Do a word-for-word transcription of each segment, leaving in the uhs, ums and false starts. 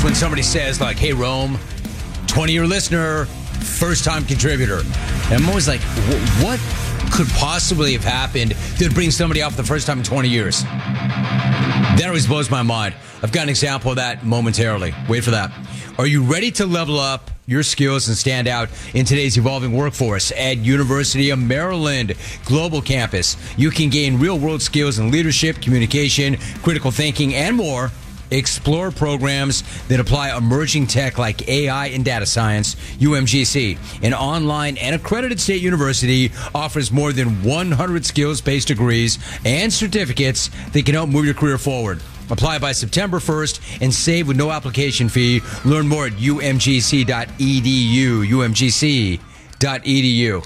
when somebody says, like, hey, Rome, twenty-year listener, first-time contributor. And I'm always like, what could possibly have happened that bring somebody out for the first time in twenty years? That always blows my mind. I've got an example of that momentarily. Wait for that. Are you ready to level up your skills and stand out in today's evolving workforce? At University of Maryland Global Campus, you can gain real-world skills in leadership, communication, critical thinking, and more. Explore programs that apply emerging tech like A I and data science. U M G C, an online and accredited state university, offers more than one hundred skills-based degrees and certificates that can help move your career forward. Apply by September first and save with no application fee. Learn more at U M G C dot E D U. U M G C dot E D U. All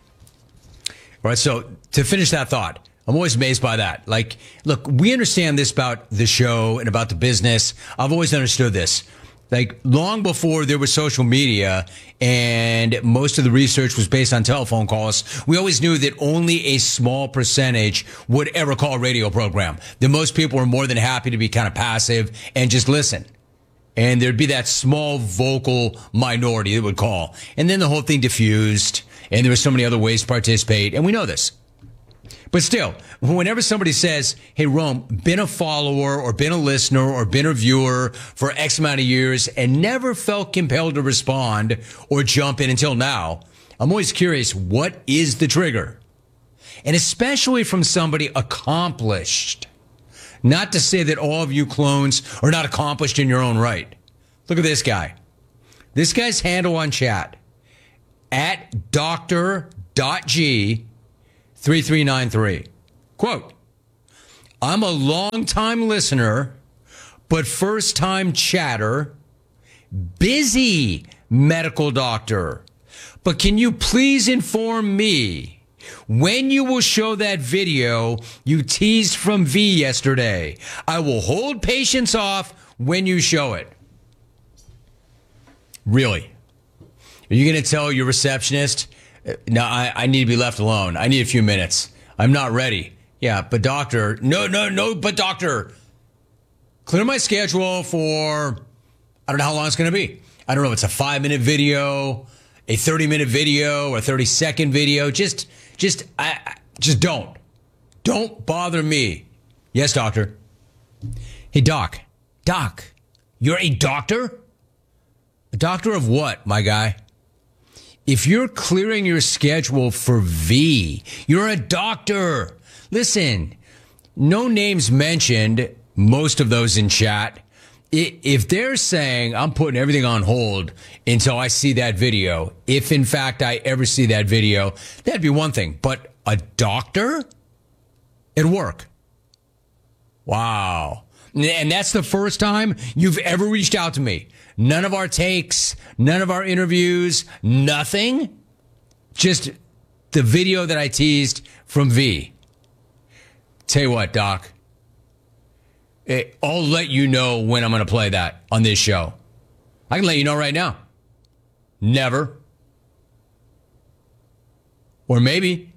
right, so to finish that thought, I'm always amazed by that. Like, look, we understand this about the show and about the business. I've always understood this. Like, long before there was social media and most of the research was based on telephone calls, we always knew that only a small percentage would ever call a radio program. That most people were more than happy to be kind of passive and just listen. And there'd be that small vocal minority that would call. And then the whole thing diffused, and there were so many other ways to participate, and we know this. But still, whenever somebody says, hey, Rome, been a follower or been a listener or been a viewer for X amount of years and never felt compelled to respond or jump in until now, I'm always curious, what is the trigger? And especially from somebody accomplished. Not to say that all of you clones are not accomplished in your own right. Look at this guy. This guy's handle on chat, at doctor dot G three three nine three. Quote, I'm a long-time listener, but first-time chatter, busy medical doctor. But can you please inform me when you will show that video you teased from V yesterday? I will hold patients off when you show it. Really? Are you going to tell your receptionist, no, I, I need to be left alone. I need a few minutes. I'm not ready. Yeah, but doctor, no, no, no, but doctor, clear my schedule for, I don't know how long it's going to be. I don't know if it's a five minute video, a thirty minute video, or a thirty second video. Just, just, I, just don't. Don't bother me. Yes, doctor. Hey, doc, doc, you're a doctor? A doctor of what, my guy? If you're clearing your schedule for V, you're a doctor. Listen, no names mentioned, most of those in chat. If they're saying I'm putting everything on hold until I see that video, if in fact I ever see that video, that'd be one thing. But a doctor at work? Wow. And that's the first time you've ever reached out to me. None of our takes, none of our interviews, nothing. Just the video that I teased from V. Tell you what, Doc, I'll let you know when I'm going to play that on this show. I can let you know right now. Never. Or maybe.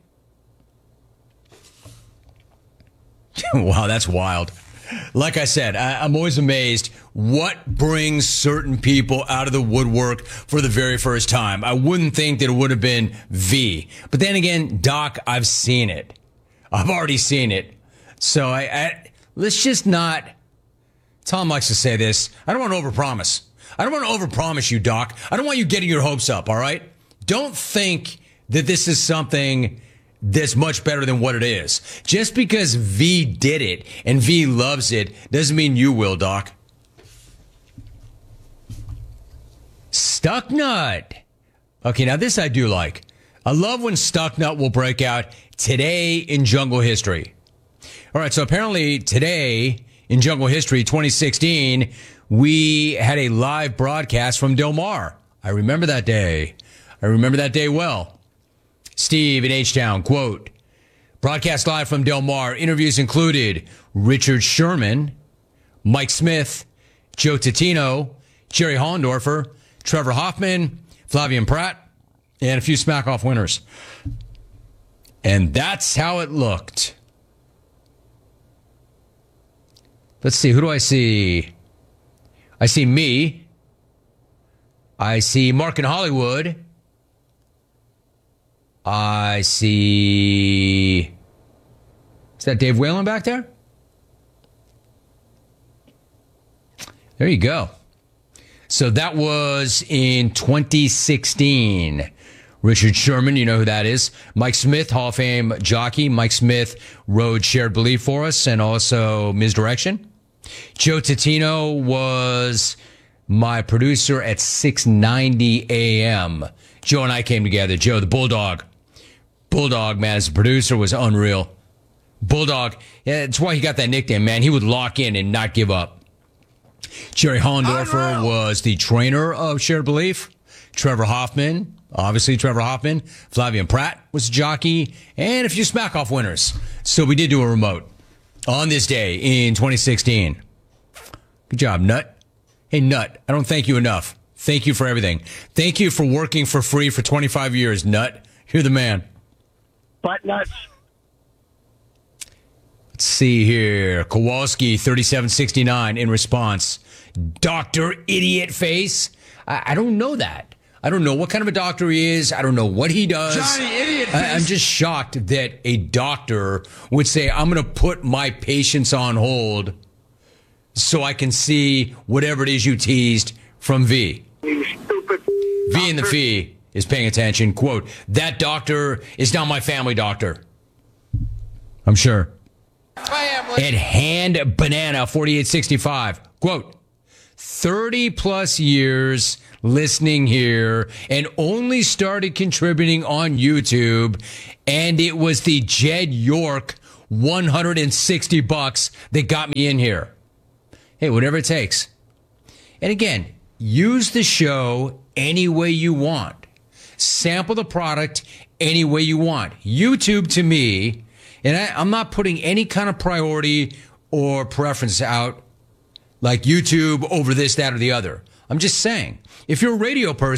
Wow, that's wild. Like I said, I, I'm always amazed what brings certain people out of the woodwork for the very first time. I wouldn't think that it would have been V. But then again, Doc, I've seen it. I've already seen it. So I, I let's just not. Tom likes to say this. I don't want to overpromise. I don't want to overpromise you, Doc. I don't want you getting your hopes up, all right? Don't think that this is something that's much better than what it is. Just because V did it and V loves it doesn't mean you will, Doc. Stucknut. Okay, now this I do like. I love when Stucknut will break out today in Jungle History. All right, so apparently today in Jungle History twenty sixteen, we had a live broadcast from Del Mar. I remember that day. I remember that day well. Steve in H-Town, quote, broadcast live from Del Mar. Interviews included Richard Sherman, Mike Smith, Joe Totino, Jerry Hollendorfer, Trevor Hoffman, Flavian Pratt, and a few Smack Off winners. And that's how it looked. Let's see, who do I see? I see me. I see Mark in Hollywood. I see... Is that Dave Whalen back there? There you go. So that was in twenty sixteen. Richard Sherman, you know who that is. Mike Smith, Hall of Fame jockey. Mike Smith rode Shared Belief for us and also Misdirection. Joe Totino was my producer at six ninety A M. Joe and I came together. Joe, the Bulldog. Bulldog, man, as a producer was unreal. Bulldog, yeah, that's why he got that nickname, man. He would lock in and not give up. Jerry Hollendorfer Unreal. Was the trainer of Shared Belief. Trevor Hoffman, obviously Trevor Hoffman. Flavian Pratt was a jockey. And a few Smack Off winners. So we did do a remote on this day in twenty sixteen. Good job, Nut. Hey, Nut, I don't thank you enough. Thank you for everything. Thank you for working for free for twenty-five years, Nut. You're the man. Butt nuts. Let's see here. Kowalski, thirty-seven sixty-nine in response. Doctor Idiot Face. I, I don't know that. I don't know what kind of a doctor he is. I don't know what he does. Johnny Idiot Face. I, I'm just shocked that a doctor would say, I'm going to put my patients on hold so I can see whatever it is you teased from V. You stupid V in the Fee is paying attention. Quote, that doctor is not my family doctor. I'm sure. family. At Hand Banana forty-eight sixty-five. Quote, thirty plus years listening here and only started contributing on YouTube. And it was the Jed York one hundred sixty bucks that got me in here. Hey, whatever it takes. And again, use the show any way you want. Sample the product any way you want. YouTube to me, and I, I'm not putting any kind of priority or preference out like YouTube over this, that, or the other. I'm just saying, if you're a radio person,